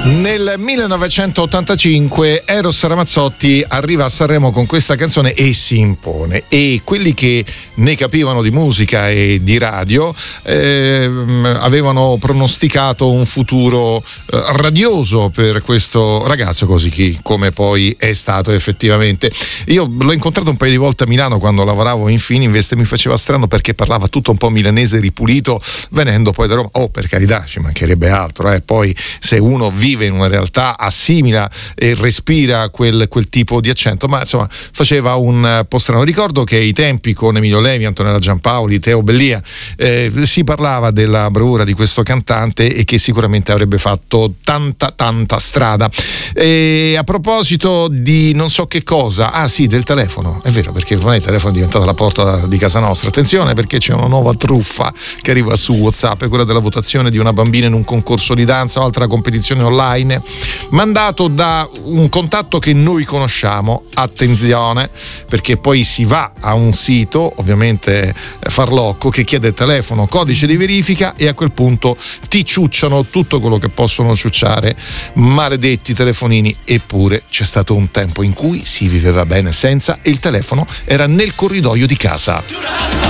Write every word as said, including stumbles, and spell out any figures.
Nel millenovecentottantacinque Eros Ramazzotti arriva a Sanremo con questa canzone e si impone, e quelli che ne capivano di musica e di radio eh, avevano pronosticato un futuro eh, radioso per questo ragazzo, così come poi è stato effettivamente. Io l'ho incontrato un paio di volte a Milano quando lavoravo in Fininvest e mi faceva strano perché parlava tutto un po' milanese ripulito, venendo poi da Roma. Oh, per carità, ci mancherebbe altro, eh. Poi se uno vive in una realtà, assimila e respira quel, quel tipo di accento, ma insomma faceva un po' strano. Ricordo che ai tempi con Emilio Levi, Antonella Giampaoli, Teo Bellia eh, si parlava della bravura di questo cantante e che sicuramente avrebbe fatto tanta tanta strada. E a proposito di non so che cosa, ah sì, del telefono, è vero, perché ormai il telefono è diventato la porta di casa nostra. Attenzione, perché c'è una nuova truffa che arriva su WhatsApp, è quella della votazione di una bambina in un concorso di danza o altra competizione online, mandato da un contatto che noi conosciamo. Attenzione, perché poi si va a un sito ovviamente farlocco che chiede telefono, codice di verifica, e a quel punto ti ciucciano tutto quello che possono ciucciare, maledetti telefonini. Eppure c'è stato un tempo in cui si viveva bene senza, e il telefono era nel corridoio di casa.